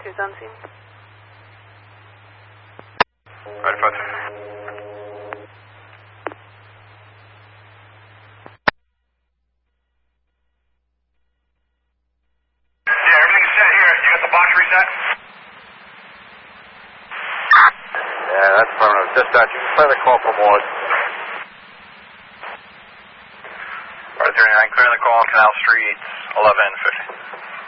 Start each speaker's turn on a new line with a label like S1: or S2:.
S1: Rescue's on scene.
S2: Right, 5. Yeah, everything's set here. You got the box reset?
S3: Yeah, that's affirmative. Dispatch, you can play the call for Ward.
S2: Right, 39, clear the call on Canal Street, 1150.